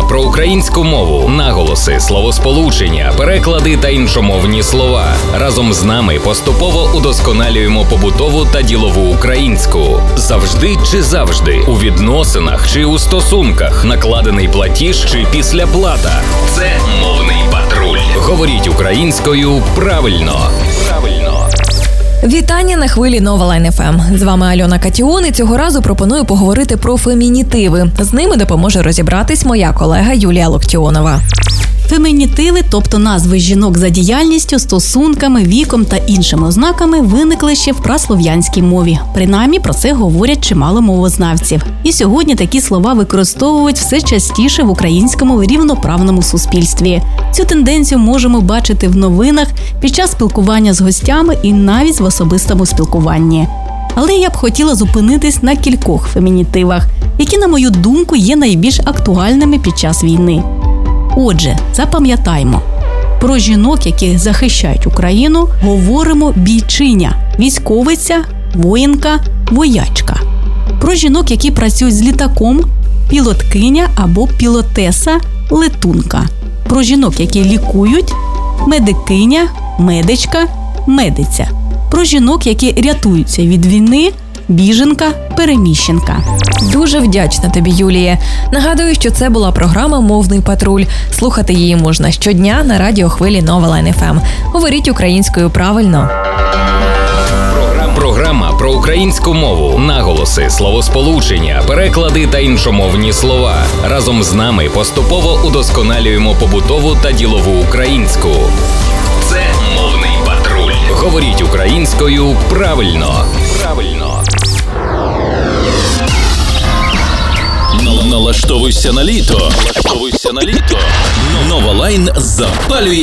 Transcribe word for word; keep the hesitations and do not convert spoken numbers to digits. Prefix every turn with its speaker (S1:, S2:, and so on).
S1: про українську мову, наголоси, словосполучення, переклади та іншомовні слова. Разом з нами поступово удосконалюємо побутову та ділову українську. Завжди чи завжди, у відносинах чи у стосунках, накладений платіж чи післяплата. Це мовний патруль. Говоріть українською правильно. Правильно.
S2: Вітання на хвилі Нова Лайн еф ем. З вами Альона Катіон, і цього разу пропоную поговорити про фемінітиви. З ними допоможе розібратись моя колега Юлія Локтіонова.
S3: Фемінітиви, тобто назви жінок за діяльністю, стосунками, віком та іншими ознаками, виникли ще в праслов'янській мові. Принаймні про це говорять чимало мовознавців. І сьогодні такі слова використовують все частіше в українському рівноправному суспільстві. Цю тенденцію можемо бачити в новинах, під час спілкування з гостями і навіть в особистому спілкуванні. Але я б хотіла зупинитись на кількох фемінітивах, які, на мою думку, є найбільш актуальними під час війни. Отже, запам'ятаймо, про жінок, які захищають Україну, говоримо бійчиня, військовиця, воїнка, воячка. Про жінок, які працюють з літаком, пілоткиня або пілотеса, летунка. Про жінок, які лікують, медикиня, медичка, медиця. Про жінок, які рятуються від війни, біженка, переміщенка.
S2: Дуже вдячна тобі, Юлія. Нагадую, що це була програма «Мовний патруль». Слухати її можна щодня на радіохвилі Нова Лайн еф ем. Говоріть українською правильно.
S1: Програма про українську мову, наголоси, словосполучення, переклади та іншомовні слова. Разом з нами поступово удосконалюємо побутову та ділову українську. Це мовний патруль. Говоріть українською правильно. Правильно.
S4: Налаштовуйся на літо. Налаштовуйся на літо. Нова Лайн запалює